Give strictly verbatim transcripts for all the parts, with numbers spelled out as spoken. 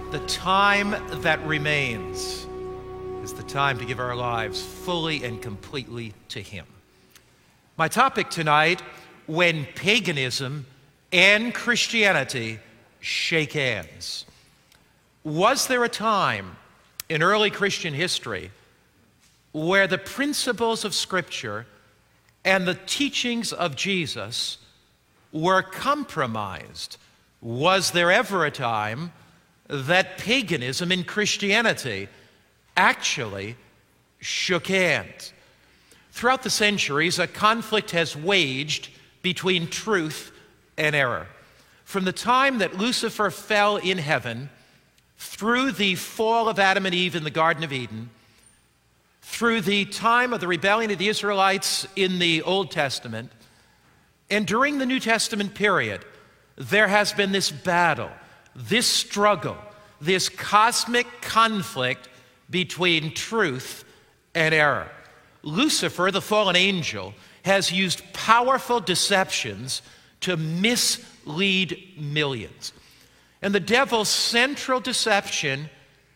The time that remains is the time to give our lives fully and completely to Him. My topic tonight, when paganism and Christianity shake hands. Was there a time in early Christian history where the principles of Scripture and the teachings of Jesus were compromised? Was there ever a time that paganism and Christianity actually shook hands? Throughout the centuries, a conflict has waged between truth and error. From the time that Lucifer fell in heaven, through the fall of Adam and Eve in the Garden of Eden, through the time of the rebellion of the Israelites in the Old Testament, and during the New Testament period, there has been this battle, this struggle, this cosmic conflict between truth and error. Lucifer, the fallen angel, has used powerful deceptions to mislead millions. And the devil's central deception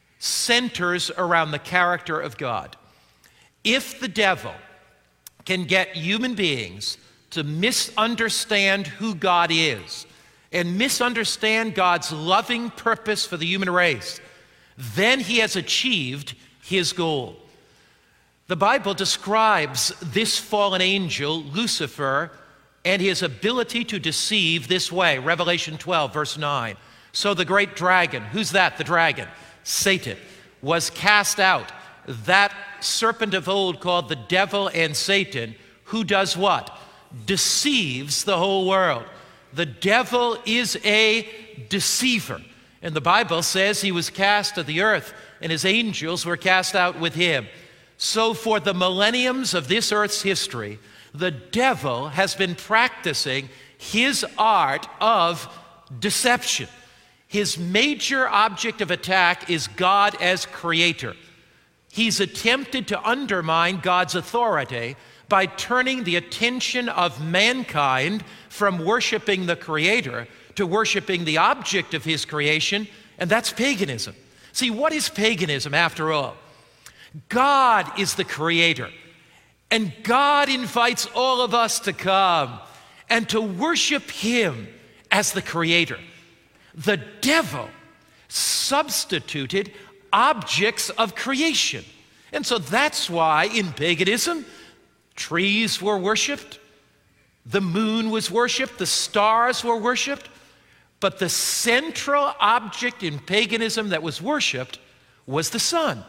centers around the character of God. If the devil can get human beings to misunderstand who God is and misunderstand God's loving purpose for the human race, then he has achieved his goal. The Bible describes this fallen angel, Lucifer, and his ability to deceive this way. Revelation twelve, verse nine. So the great dragon, who's that? The dragon, Satan, was cast out. That serpent of old called the devil and Satan, who does what? Deceives the whole world. The devil is a deceiver. And the Bible says he was cast to the earth and his angels were cast out with him. So for the millenniums of this earth's history, the devil has been practicing his art of deception. His major object of attack is God as creator. He's attempted to undermine God's authority by turning the attention of mankind from worshiping the Creator to worshiping the object of His creation, and that's paganism. See, what is paganism after all? God is the Creator, and God invites all of us to come and to worship Him as the Creator. The devil substituted objects of creation. And so that's why in paganism, trees were worshiped, the moon was worshiped, the stars were worshiped, but the central object in paganism that was worshiped was the sun.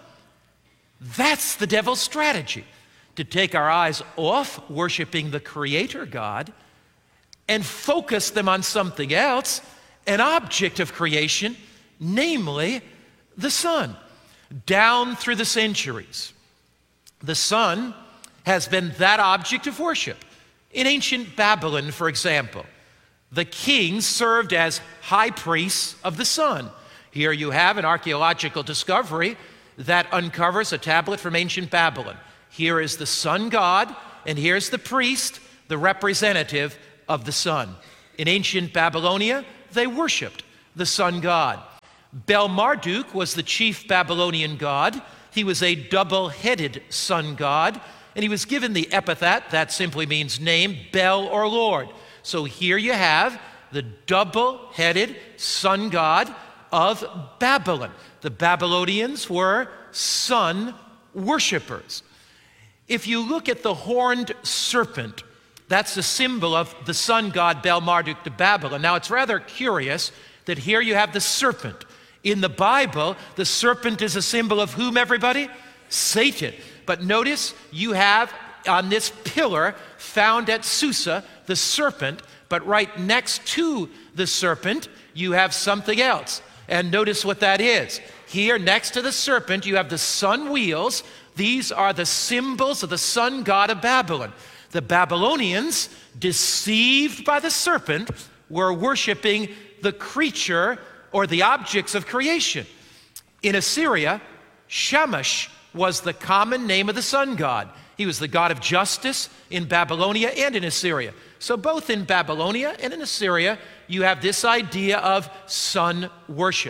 That's the devil's strategy, to take our eyes off worshiping the Creator God and focus them on something else, an object of creation, namely the sun. Down through the centuries, the sun has been that object of worship. In ancient Babylon, for example, the kings served as high priests of the sun. Here you have an archaeological discovery that uncovers a tablet from ancient Babylon. Here is the sun god, and here's the priest, the representative of the sun. In ancient Babylonia, they worshiped the sun god. Bel-Marduk was the chief Babylonian god. He was a double-headed sun god, and he was given the epithet, that simply means name, Bel or Lord. So here you have the double-headed sun god of Babylon. The Babylonians were sun worshipers. If you look at the horned serpent, that's the symbol of the sun god Bel-Marduk to Babylon. Now it's rather curious that here you have the serpent. In the Bible, the serpent is a symbol of whom, everybody? Satan. But notice you have on this pillar found at Susa the serpent, but right next to the serpent you have something else. And notice what that is. Here next to the serpent you have the sun wheels. These are the symbols of the sun god of Babylon. The Babylonians, deceived by the serpent, were worshiping the creature or the objects of creation. In Assyria, Shamash was the common name of the sun god. He was the god of justice in Babylonia and in Assyria. So both in Babylonia and in Assyria, you have this idea of sun worship.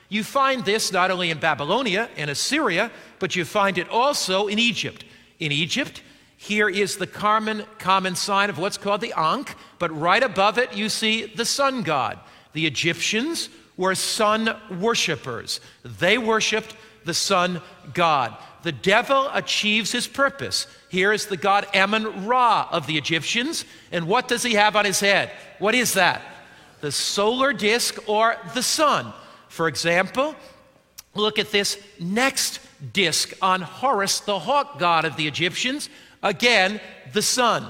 You find this not only in Babylonia and Assyria, but you find it also in Egypt. In Egypt, here is the common, common sign of what's called the Ankh, but right above it you see the sun god. The Egyptians were sun worshipers. They worshiped the sun god. The devil achieves his purpose. Here is the god Amun-Ra of the Egyptians, and what does he have on his head? What is that? The solar disk or the sun. For example, look at this next disk on Horus, the hawk god of the Egyptians. Again, the sun.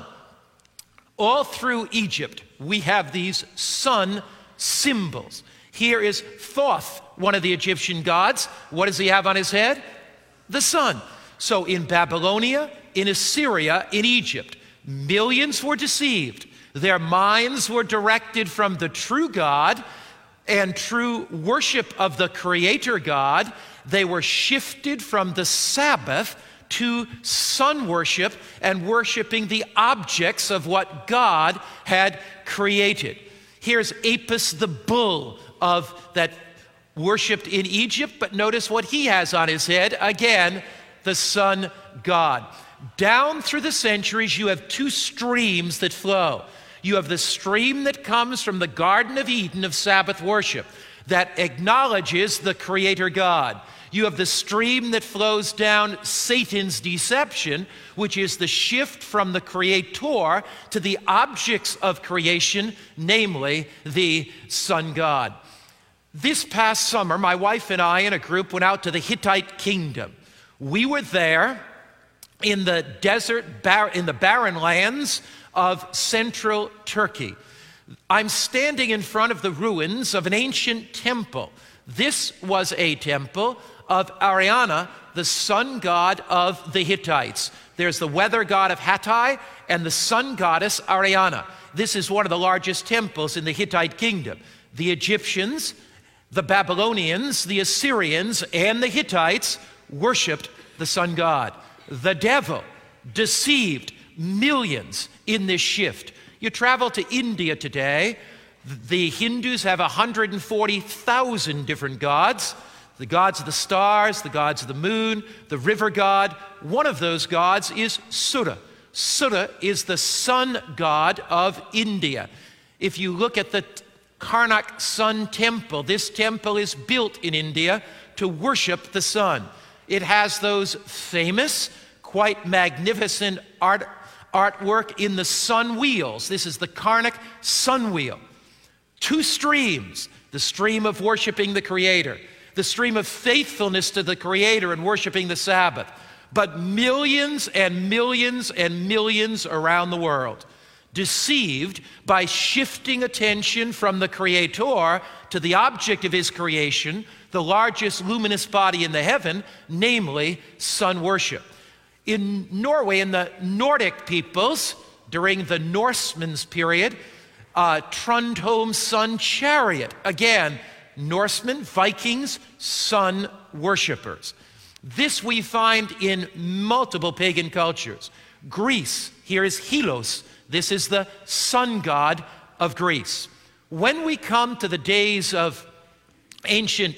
All through Egypt, we have these sun symbols. Here is Thoth, one of the Egyptian gods. What does he have on his head? The sun. So in Babylonia, in Assyria, in Egypt, millions were deceived. Their minds were directed from the true God and true worship of the Creator God. They were shifted from the Sabbath to sun worship and worshiping the objects of what God had created. Here's Apis the bull of that worshipped in Egypt, but notice what he has on his head. Again, the sun god. Down through the centuries, you have two streams that flow. You have the stream that comes from the Garden of Eden of Sabbath worship that acknowledges the Creator God. You have the stream that flows down Satan's deception, which is the shift from the Creator to the objects of creation, namely the sun god. This past summer, my wife and I and a group went out to the Hittite kingdom. We were there in the desert, bar- in the barren lands of central Turkey. I'm standing in front of the ruins of an ancient temple. This was a temple of Ariana, the sun god of the Hittites. There's the weather god of Hattai and the sun goddess Ariana. This is one of the largest temples in the Hittite kingdom. The Egyptians, the Babylonians, the Assyrians, and the Hittites worshiped the sun god. The devil deceived millions in this shift. You travel to India today, the Hindus have one hundred forty thousand different gods. The gods of the stars, the gods of the moon, the river god. One of those gods is Surya. Surya is the sun god of India. If you look at the Karnak Sun Temple, this temple is built in India to worship the sun. It has those famous, quite magnificent art, artwork in the sun wheels. This is the Karnak sun wheel. Two streams, the stream of worshiping the Creator, the stream of faithfulness to the Creator and worshiping the Sabbath, but millions and millions and millions around the world deceived by shifting attention from the Creator to the object of His creation, the largest luminous body in the heaven, namely sun worship. In Norway, in the Nordic peoples, during the Norsemen's period, uh, Trundholm's sun chariot, again, Norsemen, Vikings, sun worshipers. This we find in multiple pagan cultures. Greece, here is Helios. This is the sun god of Greece. When we come to the days of ancient